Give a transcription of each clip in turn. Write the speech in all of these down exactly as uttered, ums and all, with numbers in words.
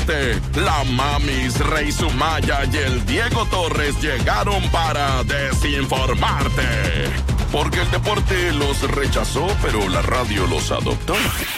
deporte. La Mamis, Rey Sumaya y el Diego Torres llegaron para desinformarte. Porque el deporte los rechazó, pero la radio los adoptó.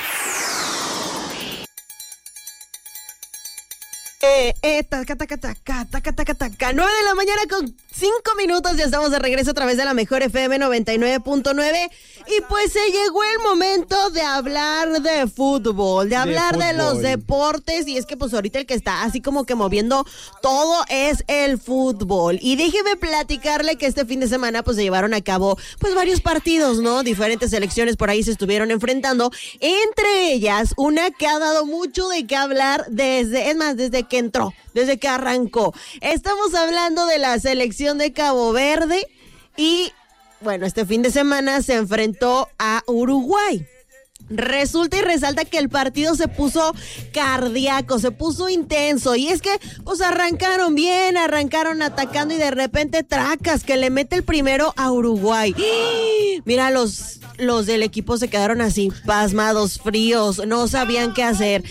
Eh, eh, taca, taca, taca, taca, taca, taca. nueve de la mañana con cinco minutos. Ya estamos de regreso a través de la mejor F M noventa y nueve punto nueve. Y pues se llegó el momento de hablar de fútbol, de hablar de, de los deportes. Y es que pues ahorita el que está así como que moviendo todo es el fútbol. Y déjeme platicarle que este fin de semana pues se llevaron a cabo pues varios partidos, ¿no? Diferentes selecciones por ahí se estuvieron enfrentando. Entre ellas, una que ha dado mucho de qué hablar desde, es más, desde que entró, desde que arrancó. Estamos hablando de la selección de Cabo Verde y, bueno, este fin de semana se enfrentó a Uruguay. Resulta y resalta que el partido se puso cardíaco, se puso intenso, y es que pues arrancaron bien, arrancaron atacando y de repente tracas que le mete el primero a Uruguay. Mira, los, los del equipo se quedaron así, pasmados, fríos, no sabían qué hacer.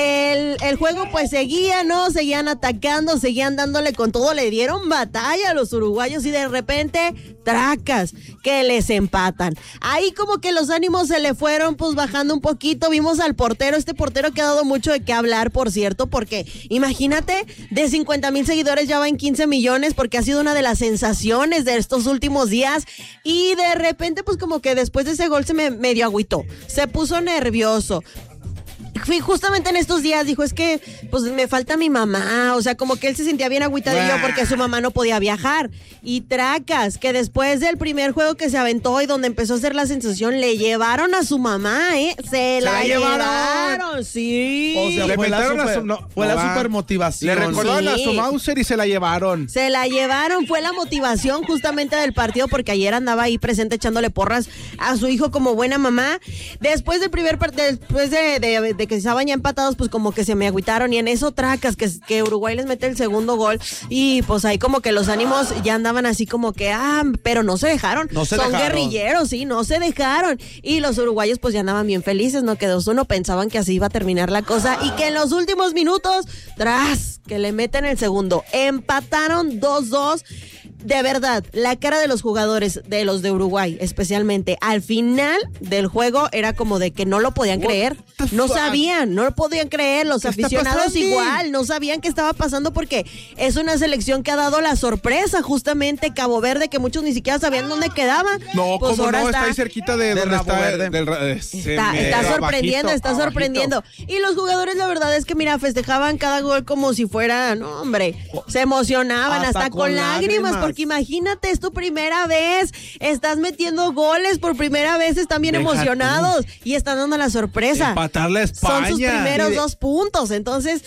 El, el juego pues seguía, ¿no? Seguían atacando, seguían dándole con todo, le dieron batalla a los uruguayos y de repente tracas que les empatan. Ahí como que los ánimos se le fueron pues bajando un poquito. Vimos al portero, este portero que ha dado mucho de qué hablar, por cierto, porque imagínate, de cincuenta mil seguidores ya va en quince millones, porque ha sido una de las sensaciones de estos últimos días, y de repente pues como que después de ese gol se me medio agüitó, se puso nervioso. Justamente en estos días dijo, es que pues me falta mi mamá, o sea, como que él se sentía bien agüitadillo porque su mamá no podía viajar. Y tracas, que después del primer juego que se aventó y donde empezó a hacer la sensación, le llevaron a su mamá, ¿eh? Se, se la, la llevaron. llevaron, sí. O sea, le fue la, super, su, no, fue no la va. super motivación. Le recordaron sí. a su Mauser y se la llevaron. Se la llevaron, fue la motivación justamente del partido, porque ayer andaba ahí presente echándole porras a su hijo como buena mamá. Después del primer partido, después de, de, de que estaban ya empatados, pues como que se me agüitaron, y en eso tracas que, que Uruguay les mete el segundo gol, y pues ahí como que los ánimos ya andaban así como que, ah, pero no se dejaron, no se son dejaron. guerrilleros, sí, no se dejaron, y los uruguayos pues ya andaban bien felices, ¿no? Que dos uno, pensaban que así iba a terminar la cosa, y que en los últimos minutos, tras, que le meten el segundo, empataron dos dos. De verdad, la cara de los jugadores, de los de Uruguay especialmente, al final del juego era como de que no lo podían creer, no sabían, no lo podían creer, los aficionados igual, no sabían qué estaba pasando, porque es una selección que ha dado la sorpresa, justamente Cabo Verde, que muchos ni siquiera sabían dónde quedaba. No, pues como ahora no, está, está ahí cerquita de, de donde está Verde. Del, del, está, está sorprendiendo, abajito, está sorprendiendo. Abajito. Y los jugadores, la verdad es que, mira, festejaban cada gol como si fuera, no, hombre, se emocionaban hasta, hasta con, con lágrimas, lágrimas. Porque imagínate, es tu primera vez, estás metiendo goles por primera vez, están bien Deja emocionados tú. Y están dando la sorpresa. Empatarle a España. Son sus primeros de... dos puntos, entonces,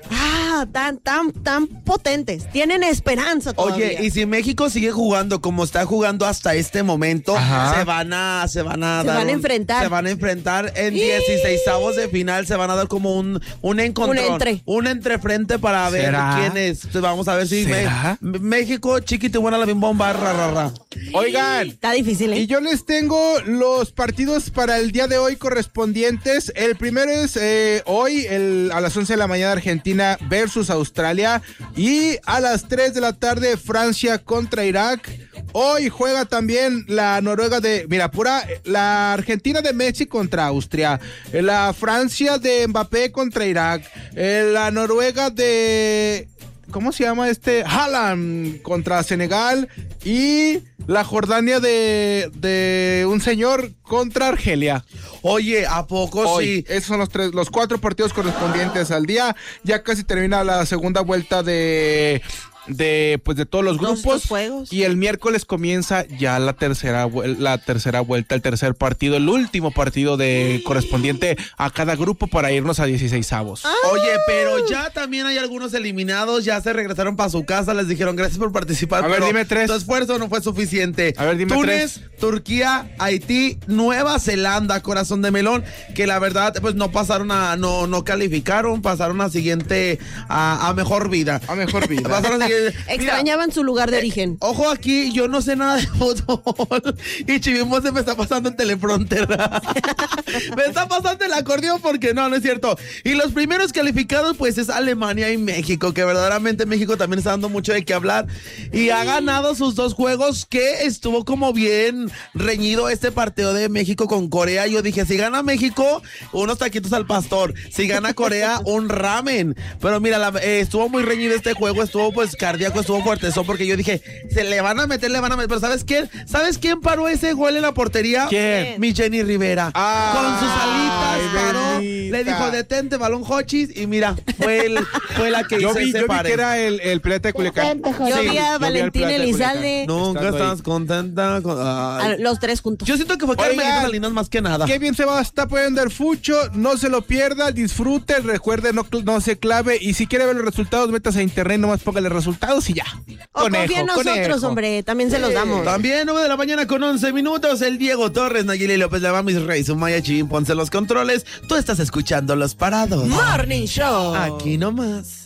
ah, tan, tan, tan potentes, tienen esperanza todavía. Oye, y si México sigue jugando como está jugando hasta este momento, Ajá. se van a, se van a se dar van a un, enfrentar, se van a enfrentar en dieciseisavos de final, se van a dar como un, un encontrón, un entre, un entrefrente para ver ¿Será? quién es. Vamos a ver si me, México, chiquito, buena la bomba, ra, ra, ra. Oigan, está difícil, ¿eh? Y yo les tengo los partidos para el día de hoy correspondientes. El primero es eh, hoy el, a las once de la mañana, Argentina versus Australia, y a las tres de la tarde Francia contra Irak. Hoy juega también la Noruega de, mira, pura, la Argentina de Messi contra Austria, la Francia de Mbappé contra Irak, la Noruega de, ¿cómo se llama este? Haaland contra Senegal, y la Jordania de, de un señor contra Argelia. Oye, ¿a poco Hoy, sí? Esos son los tres, los cuatro partidos correspondientes al día. Ya casi termina la segunda vuelta de... de pues de todos los grupos, los juegos. Y el miércoles comienza ya la tercera la tercera vuelta, el tercer partido, el último partido de sí. correspondiente a cada grupo para irnos a dieciseisavos. ¡Ah! Oye, pero ya también hay algunos eliminados, ya se regresaron para su casa, les dijeron gracias por participar. A ver, dime tres. Tu esfuerzo no fue suficiente. A ver, dime Túnez, tres. Turquía, Haití, Nueva Zelanda, corazón de melón, que la verdad pues no pasaron a, no, no calificaron, pasaron a siguiente, a, a mejor vida. A mejor vida. Pasaron a que... Extrañaban mira, su lugar de origen. Ojo aquí, yo no sé nada de fútbol y Chivimos se me está pasando en teleprompter. Me está pasando el acordeón porque no, no es cierto. Y los primeros calificados pues es Alemania y México, que verdaderamente México también está dando mucho de qué hablar y ha ganado sus dos juegos, que estuvo como bien reñido este partido de México con Corea. Yo dije, si gana México, unos taquitos al pastor, si gana Corea, un ramen. Pero mira, la, eh, estuvo muy reñido este juego, estuvo pues cardíaco, estuvo fuertezón, porque yo dije, se le van a meter, le van a meter, pero ¿sabes quién? ¿Sabes quién paró ese gol en la portería? ¿Quién? Mi Jenny Rivera. Ah, con sus alitas ay, paró, bendita. le dijo, detente, balón hochis, y mira, fue, el, fue la que Yo hizo vi, ese yo vi pare. que era el, el Pirata de Culiacán. Yo Sí, vi a al Valentín Pirata de Elizalde. Culiacán. Nunca Estando estabas ahí. contenta. Con, ay. A los tres juntos. Yo siento que fue Carmen Oigan, Salinas más que nada. Qué bien se va a estar poniendo el fucho, no se lo pierda, disfrute, recuerde, no, no se clave, y si quiere ver los resultados, métase a internet, nomás póngale resultados y ya. O confía en nosotros, conejo. hombre, también se los damos. También nueve de la mañana con once minutos, el Diego Torres, Nayeli López, la Mamis Rey, Sumaya Chim, ponce los controles. Tú estás escuchando Los Parados. Morning Show. Aquí nomás.